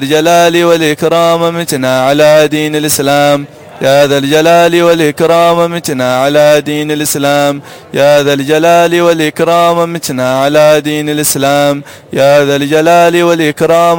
الجلال والإكرام متنا على دين الإسلام، يا ذا الجلال والإكرام متنا على دين الإسلام، يا ذا الجلال والإكرام متنا على دين الإسلام، يا ذا الجلال والإكرام